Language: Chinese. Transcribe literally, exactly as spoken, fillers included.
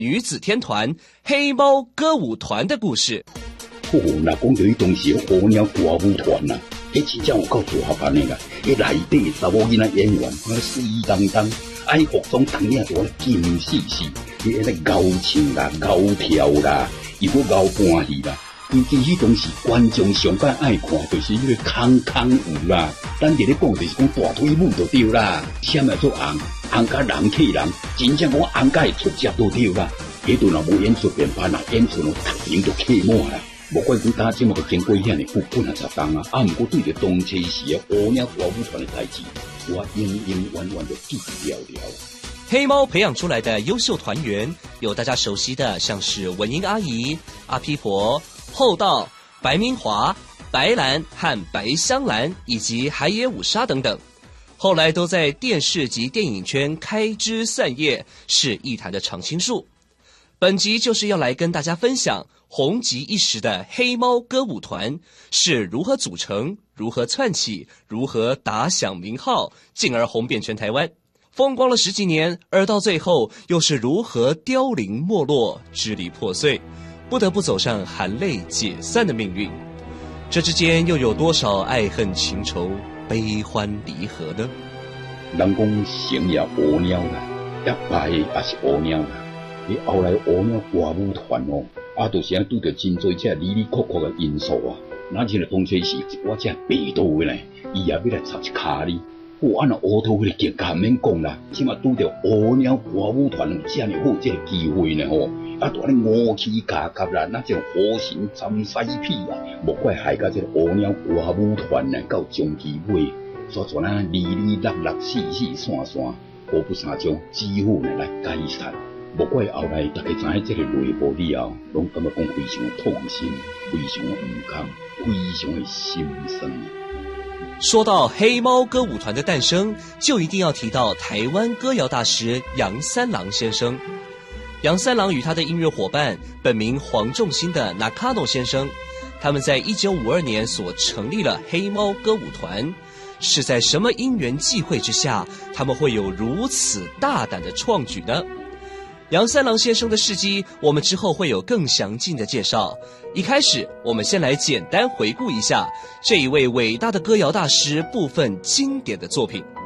女子天团黑猫歌舞团的故事。 哦，那讲到迄当时候鸟歌舞团啊，迄真正有够大班的啦。迄内底查某囡仔演员，啊水当当，爱服装当领都金死死，伊迄个高唱啦、高跳啦，又搁高搬戏啦。因其实当时观众上摆爱看，就是迄个空空舞啦。咱伫咧讲就是讲大腿舞就对啦，啥物做红红甲人气人，真正讲红甲会出汁都对啦。迄阵若无演出变班啦，演出咯逐场就客满啦。无怪讲打即么个经过遐尼不本啊十档啊，啊毋过对着当初时的乌鸟歌舞团的代志，我永永远远就记了了。 黑猫培养出来的优秀团员，有大家熟悉的，像是文英阿姨、阿批婆、厚道、白明华、白兰和白香兰，以及海野五沙等等。后来都在电视及电影圈开枝散叶，是艺坛的常青树。本集就是要来跟大家分享红极一时的黑猫歌舞团是如何组成、如何窜起、如何打响名号，进而红遍全台湾。风光了十几年，而到最后又是如何凋零没落、支离破碎，不得不走上含泪解散的命运。这之间又有多少爱恨情仇、悲欢离合呢？ 人讲成也乌鸟啦，也败也是乌鸟啦。你后来乌鸟歌舞团哦，啊，就是啊拄着真多这离离曲曲的因素啊。那现在当初是我这白道的呢，伊也要来插一卡哩。我按照乌头迄个结构免讲啦，起码拄着乌鸟歌舞团这样好这个机会呢吼，啊，大咧武器加甲啦，那这种火神参西屁啊，莫怪害甲这个乌鸟歌舞团呢到中期尾，所全啊离离落落、四四散散，无不三种机会呢来解散。莫怪后来大家知影这个内部了后，拢感觉讲非常痛心，非常唔甘，非常的心酸。 说到黑猫歌舞团的诞生，就一定要提到台湾歌谣大师杨三郎先生。杨三郎与他的音乐伙伴，本名黄仲兴的 Nakano 先生，他们在一九五二年所成立了黑猫歌舞团。是在什么因缘际会之下，他们会有如此大胆的创举呢？杨三郎先生的事迹，我们之后会有更详尽的介绍。一开始，我们先来简单回顾一下这一位伟大的歌谣大师部分经典的作品。